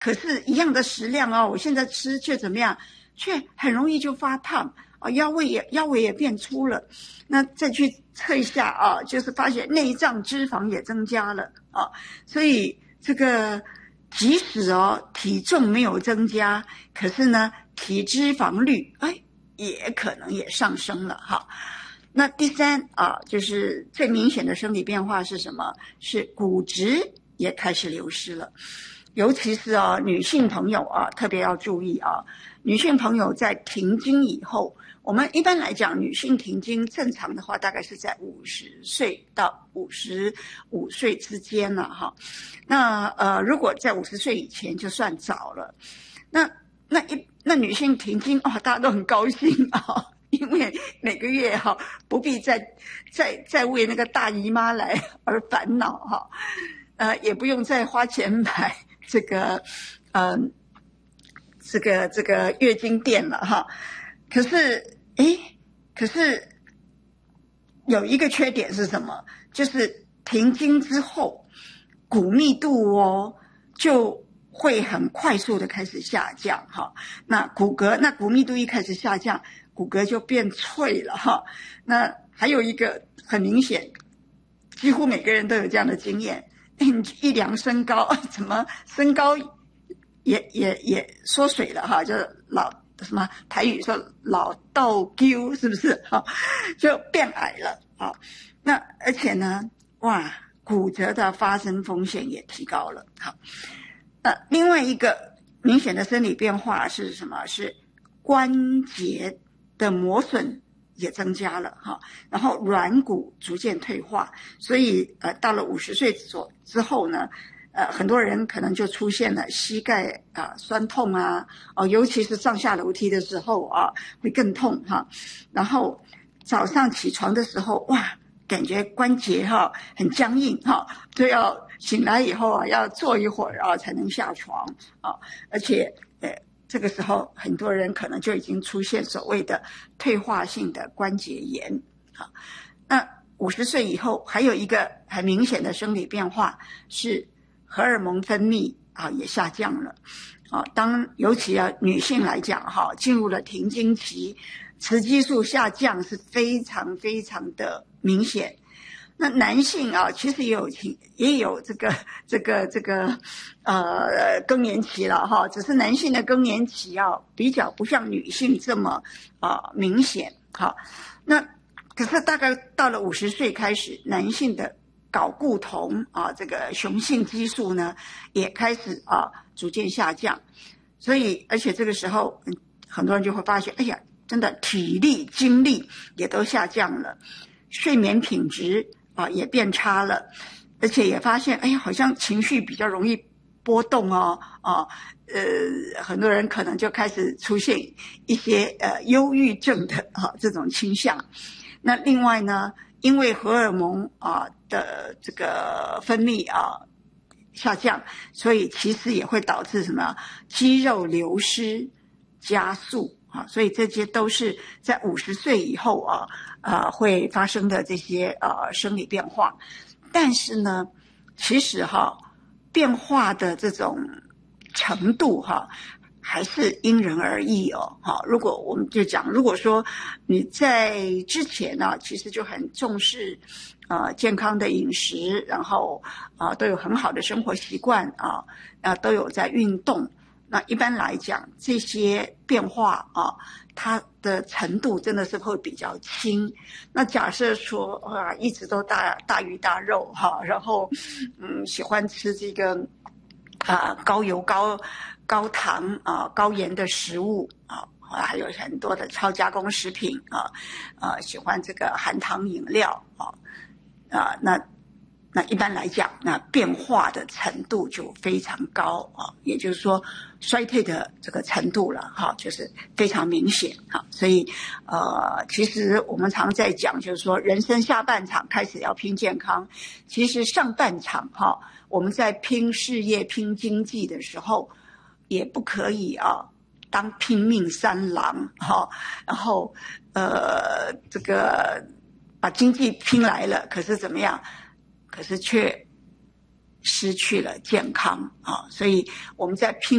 可是一样的食量哦，我现在吃却怎么样？却很容易就发胖啊，腰围也变粗了。那再去测一下啊，就是发现内脏脂肪也增加了啊，所以这个即使体重没有增加，可是呢体脂肪率也可能也上升了哈。那第三啊，就是最明显的生理变化是什么？是骨质也开始流失了。尤其是女性朋友特别要注意女性朋友在停经以后，我们一般来讲女性停经正常的话大概是在50岁到55岁之间了哈。那如果在50岁以前就算早了。那女性停经大家都很高兴因为每个月不必再为那个大姨妈来而烦恼也不用再花钱买这个月经垫了哈。可是有一个缺点是什么？就是停经之后骨密度就会很快速的开始下降哈。那骨密度一开始下降，骨骼就变脆了哈。那还有一个很明显，几乎每个人都有这样的经验，一量身高，怎么身高也缩水了哈，就是什么台语说老倒丢，是不是就变矮了那而且呢，骨折的发生风险也提高了另外一个明显的生理变化是什么？是关节的磨损也增加了然后软骨逐渐退化，所以到了50岁之后呢，很多人可能就出现了膝盖酸痛尤其是上下楼梯的时候会更痛然后早上起床的时候感觉关节很僵硬就要醒来以后要坐一会儿才能下床而且这个时候很多人可能就已经出现所谓的退化性的关节炎那50岁以后还有一个很明显的生理变化是荷尔蒙分泌也下降了尤其女性来讲进入了停经期，雌激素下降是非常非常的明显。那男性其实也有这个更年期了只是男性的更年期比较不像女性这么明显那可是大概到了50岁开始，男性的睾固酮这个雄性激素呢也开始逐渐下降，所以而且这个时候很多人就会发现，哎呀，真的体力精力也都下降了，睡眠品质也变差了，而且也发现，哎呀，好像情绪比较容易波动很多人可能就开始出现一些忧郁症的这种倾向。那另外呢，因为荷尔蒙的这个分泌下降，所以其实也会导致什么肌肉流失加速所以这些都是在50岁以后会发生的这些生理变化。但是呢，其实变化的这种程度还是因人而异如果我们就讲，如果说你在之前其实就很重视健康的饮食，然后都有很好的生活习惯都有在运动，那一般来讲这些变化它的程度真的是会比较轻。那假设说一直都大鱼大肉然后喜欢吃这个高油高糖高盐的食物还有很多的超加工食品喜欢这个含糖饮料那一般来讲，那变化的程度就非常高也就是说衰退的这个程度了就是非常明显所以其实我们常在讲，就是说人生下半场开始要拼健康，其实上半场我们在拼事业拼经济的时候也不可以当拼命三郎然后这个把经济拼来了，可是怎么样？可是却失去了健康啊。所以我们在拼